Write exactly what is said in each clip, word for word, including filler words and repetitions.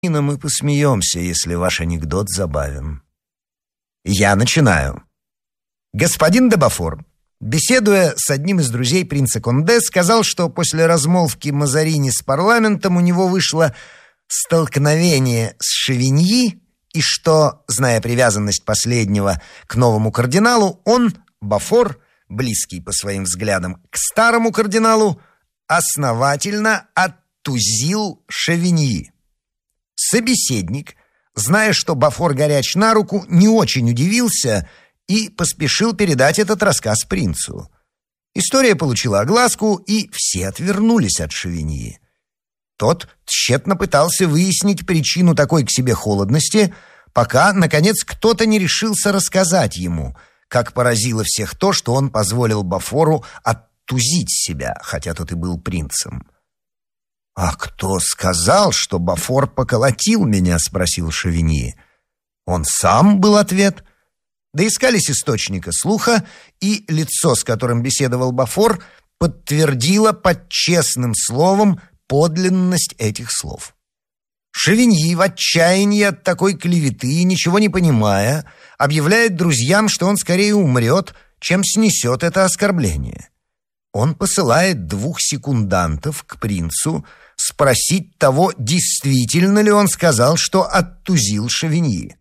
мы посмеемся, если ваш анекдот забавен. Я начинаю. Господин де Бафор, беседуя с одним из друзей принца Кондé, сказал, что после размолвки Мазарини с парламентом у него вышло столкновение с Шевиньи, и что, зная привязанность последнего к новому кардиналу, он, Бафор, близкий по своим взглядам к старому кардиналу, основательно оттузил Шевиньи. Собеседник, зная, что Бафор горяч на руку, не очень удивился и поспешил передать этот рассказ принцу. История получила огласку, и все отвернулись от Шевиньи. Тот тщетно пытался выяснить причину такой к себе холодности, пока, наконец, кто-то не решился рассказать ему, как поразило всех то, что он позволил Бафору оттузить себя, хотя тот и был принцем. «А кто сказал, что Бафор поколотил меня?» — спросил Шевиньи. «Он сам», — был ответ. Доискались источника слуха, и лицо, с которым беседовал Бафор, подтвердило под честным словом подлинность этих слов. Шевиньи в отчаянии от такой клеветы, ничего не понимая, объявляет друзьям, что он скорее умрет, чем снесет это оскорбление. Он посылает двух секундантов к принцу спросить того, действительно ли он сказал, что оттузил Шевиньи.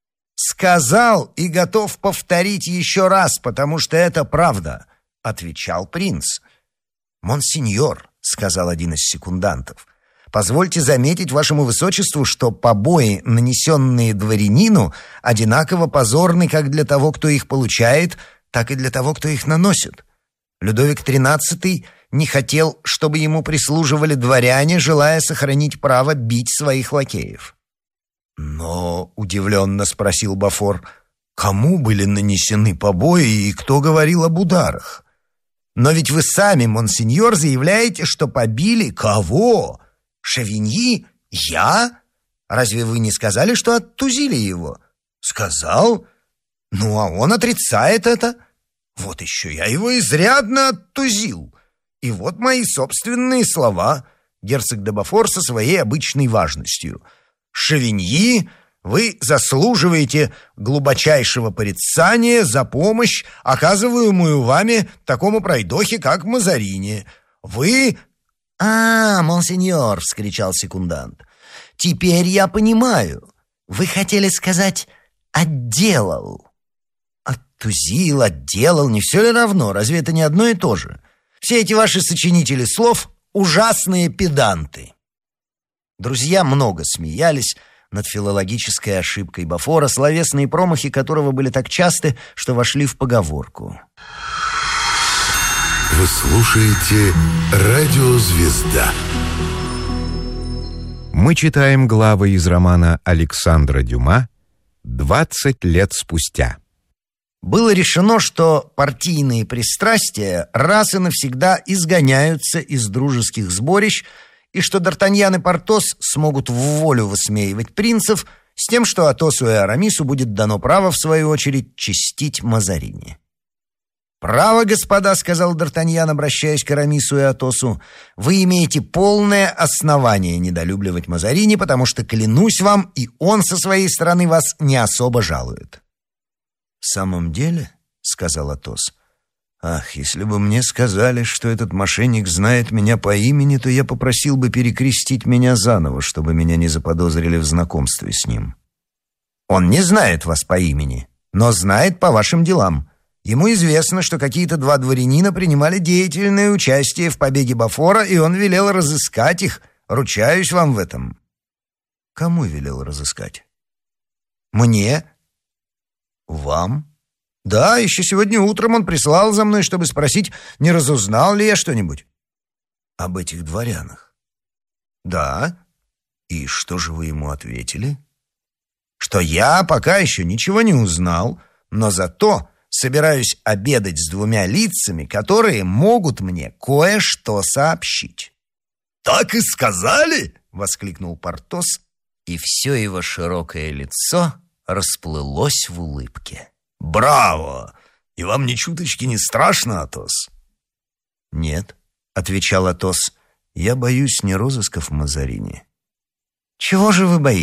«Сказал и готов повторить еще раз, потому что это правда», — отвечал принц. «Монсеньор», — сказал один из секундантов, — «позвольте заметить вашему высочеству, что побои, нанесенные дворянину, одинаково позорны как для того, кто их получает, так и для того, кто их наносит. Людовик тринадцатый не хотел, чтобы ему прислуживали дворяне, желая сохранить право бить своих лакеев». «Но, — удивленно спросил Бафор, — кому были нанесены побои и кто говорил об ударах? Но ведь вы сами, монсеньор, заявляете, что побили кого? Шевиньи? Я? Разве вы не сказали, что оттузили его?» «Сказал? Ну, а он отрицает это. Вот еще я его изрядно оттузил. И вот мои собственные слова», — герцог де Бафор со своей обычной важностью. «Шевиньи, вы заслуживаете глубочайшего порицания за помощь, оказываемую вами такому пройдохе, как Мазарини. Вы...» «А, монсеньор!» — вскричал секундант. «Теперь я понимаю. Вы хотели сказать «отделал». Оттузил, отделал, не все ли равно? Разве это не одно и то же? Все эти ваши сочинители слов — ужасные педанты». Друзья много смеялись над филологической ошибкой Бафора, словесные промахи которого были так часты, что вошли в поговорку. Вы слушаете «Радио Звезда». Мы читаем главы из романа Александра Дюма «Двадцать лет спустя». Было решено, что партийные пристрастия раз и навсегда изгоняются из дружеских сборищ, и что Д'Артаньян и Портос смогут в волю высмеивать принцев, с тем, что Атосу и Арамису будет дано право, в свою очередь, честить Мазарини. «Право, господа, — сказал Д'Артаньян, обращаясь к Арамису и Атосу, — вы имеете полное основание недолюбливать Мазарини, потому что, клянусь вам, и он со своей стороны вас не особо жалует». «В самом деле, — сказал Атос, — ах, если бы мне сказали, что этот мошенник знает меня по имени, то я попросил бы перекрестить меня заново, чтобы меня не заподозрили в знакомстве с ним». «Он не знает вас по имени, но знает по вашим делам. Ему известно, что какие-то два дворянина принимали деятельное участие в побеге Бафора, и он велел разыскать их. Ручаюсь вам в этом». «Кому велел разыскать?» «Мне». «Вам?» «Да, еще сегодня утром он прислал за мной, чтобы спросить, не разузнал ли я что-нибудь». «Об этих дворянах?» «Да». «И что же вы ему ответили?» «Что я пока еще ничего не узнал, но зато собираюсь обедать с двумя лицами, которые могут мне кое-что сообщить». «Так и сказали?» — воскликнул Портос, и все его широкое лицо расплылось в улыбке. «Браво! И вам ни чуточки не страшно, Атос?» «Нет», — отвечал Атос, — «я боюсь не розысков Мазарини». Чего же вы боитесь?